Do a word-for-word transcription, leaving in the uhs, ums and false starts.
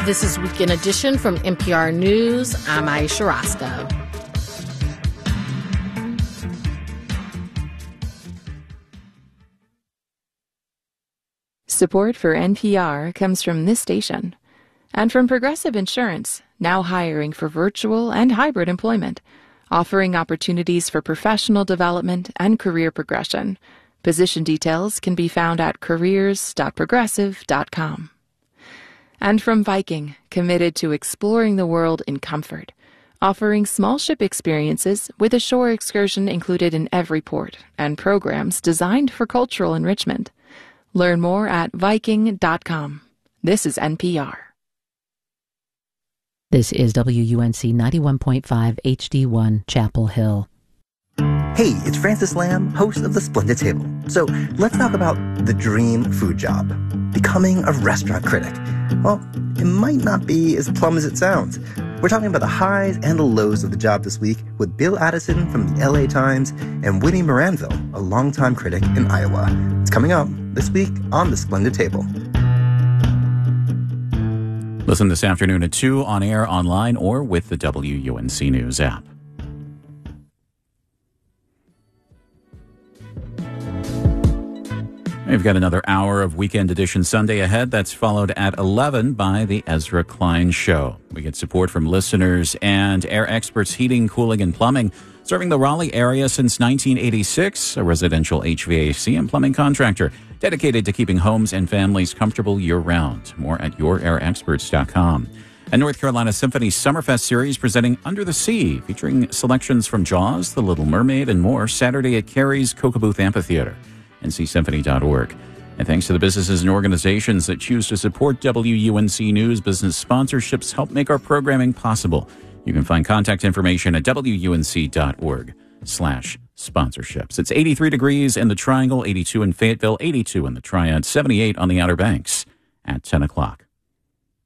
This is Weekend Edition from N P R News. I'm Aisha Roscoe. Support for N P R comes from this station and from Progressive Insurance, now hiring for virtual and hybrid employment, offering opportunities for professional development and career progression. Position details can be found at careers dot progressive dot com. And from Viking, committed to exploring the world in comfort, offering small ship experiences with a shore excursion included in every port and programs designed for cultural enrichment. Learn more at viking dot com. This is N P R. This is W U N C ninety-one point five H D one Chapel Hill. Hey, it's Francis Lamb, host of The Splendid Table. So let's talk about the dream food job, becoming a restaurant critic. Well, it might not be as plum as it sounds. We're talking about the highs and the lows of the job this week with Bill Addison from the L A Times and Whitney Moranville, a longtime critic in Iowa. It's coming up this week on The Splendid Table. Listen this afternoon at two on air, online, or with the W U N C News app. We've got another hour of Weekend Edition Sunday ahead. That's followed at eleven by the Ezra Klein Show. We get support from listeners and Air Experts Heating, Cooling, and Plumbing, serving the Raleigh area since nineteen eighty-six, a residential H V A C and plumbing contractor dedicated to keeping homes and families comfortable year-round. More at your air experts dot com. And North Carolina Symphony Summerfest series presenting Under the Sea, featuring selections from Jaws, The Little Mermaid, and more, Saturday at Carey's Kokobuth Amphitheater. N C symphony dot org. And thanks to the businesses and organizations that choose to support W U N C News, business sponsorships help make our programming possible. You can find contact information at W U N C dot org slash sponsorships. It's eighty-three degrees in the Triangle, eighty-two in Fayetteville, eighty-two in the Triad, seventy-eight on the Outer Banks at ten o'clock.